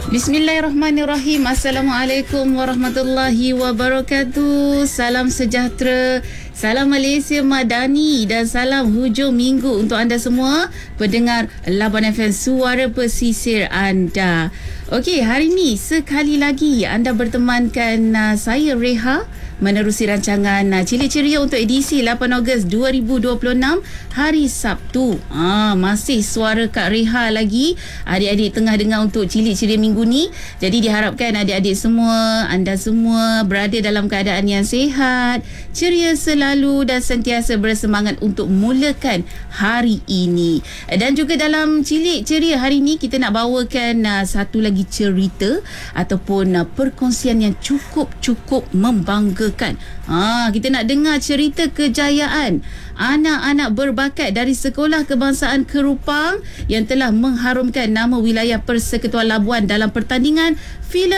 Bismillahirrahmanirrahim. Assalamualaikum warahmatullahi wabarakatuh. Salam sejahtera, salam Malaysia Madani dan salam hujung minggu untuk anda semua pendengar Labuan FM Suara Pesisir anda. Okey, hari ini sekali lagi anda bertemankan saya Reha menerusi rancangan Cilik Ceria untuk edisi 8 Ogos 2026 hari Sabtu. Masih suara Kak Reha lagi. Adik-adik tengah dengar untuk Cilik Ceria minggu ni. Jadi diharapkan adik-adik semua, anda semua berada dalam keadaan yang sihat, ceria selalu dan sentiasa bersemangat untuk mulakan hari ini. Dan juga dalam Cilik Ceria hari ini kita nak bawakan satu lagi cerita ataupun perkongsian yang cukup membanggakan. Kita nak dengar cerita kejayaan anak-anak berbakat dari Sekolah Kebangsaan Kerupang yang telah mengharumkan nama wilayah Persekutuan Labuan dalam pertandingan filem